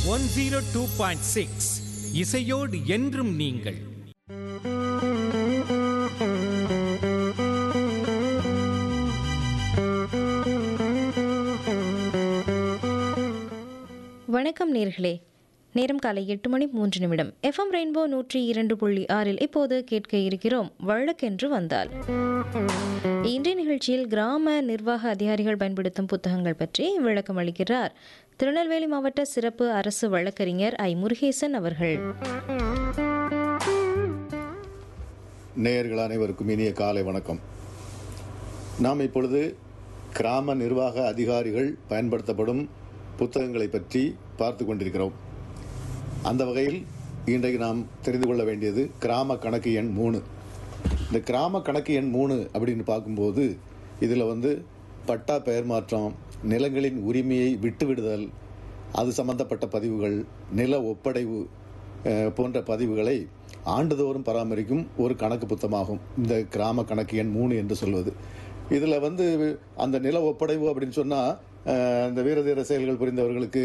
102.6 இசையோடு என்றும் நீங்கள். வணக்கம் நேர்களே, நேரம் காலை 8:03 FM ரெயின்போ 102.6 இப்போது கேட்க இருக்கிறோம் வழக்கென்று வந்தால். இன்றைய நிகழ்ச்சியில் கிராம நிர்வாக அதிகாரிகள் பயன்படுத்தும் புத்தகங்கள் பற்றி விளக்கம் அளிக்கிறார் திருநெல்வேலி மாவட்ட சிறப்பு அரசு வழக்கறிஞர் ஐ. முருகேசன் அவர்கள். நேயர்கள் அனைவருக்கும் இனிய காலை வணக்கம். நாம் இப்பொழுது கிராம நிர்வாக அதிகாரிகள் பயன்படுத்தப்படும் புத்தகங்களை பற்றி பார்த்து கொண்டிருக்கிறோம். அந்த வகையில் இன்றைக்கு நாம் தெரிந்து கொள்ள வேண்டியது கிராம கணக்கு எண் 3. இந்த கிராம கணக்கு எண் 3 அப்படின்னு பார்க்கும்போது இதில் பட்டா பெயர் மாற்றம், நிலங்களின் உரிமையை விட்டுவிடுதல், அது சம்பந்தப்பட்ட பதிவுகள், நில ஒப்படைவு போன்ற பதிவுகளை ஆண்டுதோறும் பராமரிக்கும் ஒரு கணக்கு புத்தகமாகும் இந்த கிராம கணக்கு எண் 3 என்று சொல்வது. இதில் அந்த நில ஒப்படைவு அப்படின்னு சொன்னால் இந்த வீரதீர செயல்கள் புரிந்தவர்களுக்கு,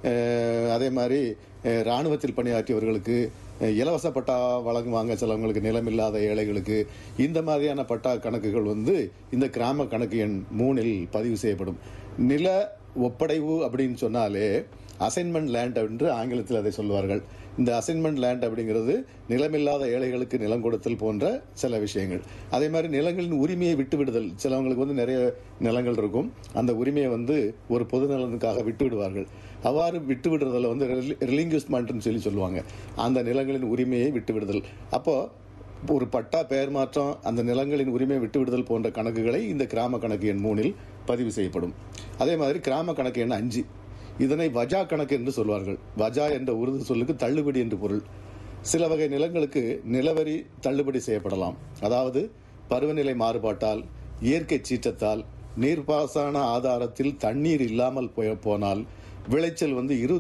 அதே மாதிரி இராணுவத்தில் பணியாற்றியவர்களுக்கு, இலவச பட்டா வழங்குவாங்க சிலவங்களுக்கு, நிலமில்லாத ஏழைகளுக்கு, இந்த மாதிரியான பட்டா கணக்குகள் இந்த கிராம கணக்கு எண் 3 பதிவு செய்யப்படும். நில ஒப்படைவு அப்படின்னு சொன்னாலே அசைன்மெண்ட் லேண்ட் என்று ஆங்கிலத்தில் அதை சொல்வார்கள். இந்த அசைன்மெண்ட் லேண்ட் அப்படிங்கிறது நிலமில்லாத ஏழைகளுக்கு நிலம் கொடுத்தல் போன்ற சில விஷயங்கள். அதே மாதிரி நிலங்களின் உரிமையை விட்டுவிடுதல், சிலவங்களுக்கு நிறைய நிலங்கள் இருக்கும், அந்த உரிமையை ஒரு பொது நலனுக்காக விட்டு விடுவார்கள். அவ்வாறு விட்டு விடுறதில் ரிலிங்கியூஸ்மெண்ட்னு சொல்லுவாங்க. அந்த நிலங்களின் உரிமையை விட்டு விடுதல், அப்போ ஒரு பட்டா பெயர் மாற்றம், அந்த நிலங்களின் உரிமையை விட்டு விடுதல் போன்ற கணக்குகளை இந்த கிராம கணக்கு எண் 3 பதிவு செய்யப்படும். அதே மாதிரி கிராம கணக்கு எண் 5, இதனை வஜா கணக்கு என்று சொல்வார்கள். வஜா என்ற உருது சொல்லுக்கு தள்ளுபடி என்று பொருள். சில வகை நிலங்களுக்கு நிலவரி தள்ளுபடி செய்யப்படலாம். அதாவது பருவநிலை மாறுபாட்டால், இயற்கை சீற்றத்தால், நீர்ப்பாசன ஆதாரத்தில் தண்ணீர் இல்லாமல் போனால், விளைச்சல்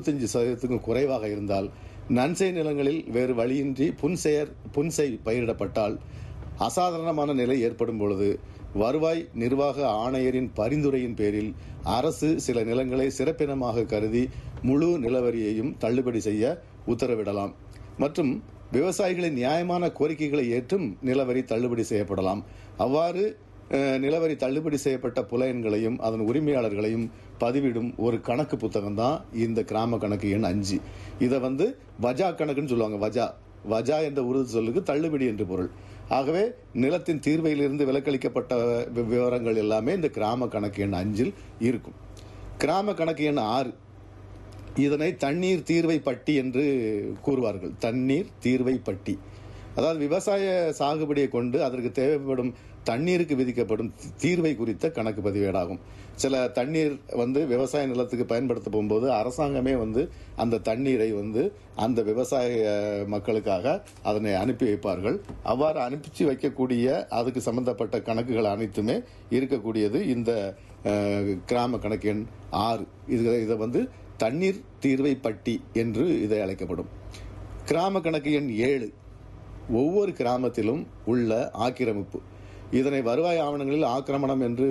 25% குறைவாக இருந்தால், நன்செய் நிலங்களில் வேறு வழியின்றி புன்சை பயிரிடப்பட்டால், அசாதாரணமான நிலை ஏற்படும் பொழுது வருவாய் நிர்வாக ஆணையரின் பரிந்துரையின் பேரில் அரசு சில நிலங்களை சிறப்பினமாக கருதி முழு நிலவரியையும் தள்ளுபடி செய்ய உத்தரவிடலாம். மற்றும் விவசாயிகளின் நியாயமான கோரிக்கைகளை ஏற்றும் நிலவரி தள்ளுபடி செய்யப்படலாம். அவ்வாறு நிலவரி தள்ளுபடி செய்யப்பட்ட புலையன்களையும் அதன் உரிமையாளர்களையும் பதிவிடும் ஒரு கணக்கு புத்தகம் தான் இந்த கிராம கணக்கு எண் 5. இதை வஜா கணக்குன்னு சொல்லுவாங்க. வஜா என்ற உருது சொல்லுக்கு தள்ளுபடி என்று பொருள். ஆகவே நிலத்தின் தீர்வையிலிருந்து விலக்களிக்கப்பட்ட விவரங்கள் எல்லாமே இந்த கிராம கணக்கு எண் 5 இருக்கும். கிராம கணக்கு எண் 6, இதனை தண்ணீர் தீர்வை பட்டி என்று கூறுவார்கள். தண்ணீர் தீர்வை பட்டி, அதாவது விவசாய சாகுபடியை கொண்டு அதற்கு தேவைப்படும் தண்ணீருக்கு விதிக்கப்படும் தீர்வை குறித்த கணக்கு பதிவேடாகும். சில தண்ணீர் விவசாய நிலத்துக்கு பயன்படுத்த போகும்போது அரசாங்கமே அந்த தண்ணீரை அந்த விவசாய மக்களுக்காக அதனை அனுப்பி வைப்பார்கள். அவ்வாறு அனுப்பிச்சு வைக்கக்கூடிய அதுக்கு சம்பந்தப்பட்ட கணக்குகள் அனைத்துமே இருக்கக்கூடியது இந்த கிராம கணக்கு எண் 6. இதை தண்ணீர் தீர்வை பட்டி என்று இதை அழைக்கப்படும். கிராம கணக்கு எண் 7, ஒவ்வொரு கிராமத்திலும் உள்ள ஆக்கிரமிப்பு, இதனை வருவாய் ஆவணங்களில் ஆக்கிரமணம் என்று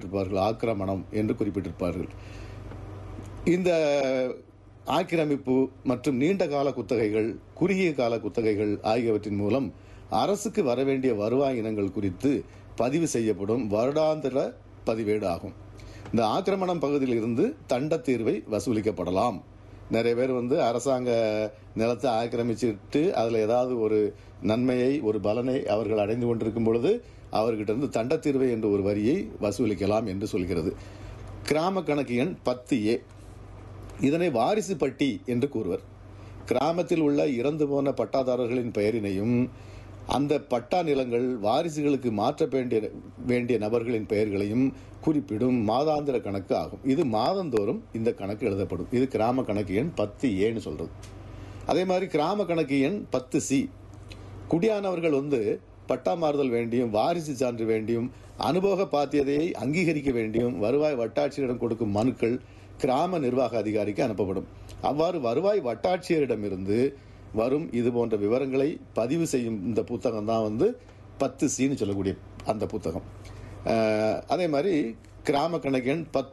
குறிப்பிட்டிருப்பார்கள். இந்த ஆக்கிரமிப்பு மற்றும் நீண்ட கால குத்தகைகள், குறுகிய கால குத்தகைகள் ஆகியவற்றின் மூலம் அரசுக்கு வரவேண்டிய வருவாய் இனங்கள் குறித்து பதிவு செய்யப்படும் வருடாந்திர பதிவேடு ஆகும். இந்த ஆக்கிரமணம் பகுதியில் இருந்து தண்ட தீர்வை வசூலிக்கப்படலாம். நிறைய பேர் அரசாங்க நிலத்தை ஆக்கிரமிச்சுட்டு அதில் ஏதாவது ஒரு நன்மையை, ஒரு பலனை அவர்கள் அடைந்து கொண்டிருக்கும் பொழுது அவர்கிட்ட இருந்து தண்ட தீர்வை என்ற ஒரு வரியை வசூலிக்கலாம் என்று சொல்கிறது. கிராம கணக்கு எண் 10A, இதனை வாரிசு பட்டி என்று கூறுவர். கிராமத்தில் உள்ள இறந்து போன பட்டாதாரர்களின் பெயரினையும் அந்த பட்டா நிலங்கள் வாரிசுகளுக்கு மாற்ற வேண்டிய நபர்களின் பெயர்களையும் குறிப்பிடும் மாதாந்திர கணக்கு ஆகும். இது மாதந்தோறும் இந்த கணக்கு எழுதப்படும். இது கிராம கணக்கு எண் 10Aன்னு சொல்றது. அதே மாதிரி கிராம கணக்கு எண் 10C, குடியானவர்கள் பட்டா மாறுதல் வேண்டியும், வாரிசு சான்று வேண்டியும், அனுபவ பாத்தியதையை அங்கீகரிக்க வேண்டியும் வருவாய் வட்டாட்சியரிடம் கொடுக்கும் மனுக்கள் கிராம நிர்வாக அதிகாரிக்கு அனுப்பப்படும். அவ்வாறு வருவாய் வட்டாட்சியரிடமிருந்து வரும் இது போன்ற விவரங்களை பதிவு செய்யும் இந்த புத்தகம் தான் 10Cன்னு சொல்லக்கூடிய அந்த புத்தகம். அதே மாதிரி கிராம கணக்கு எண்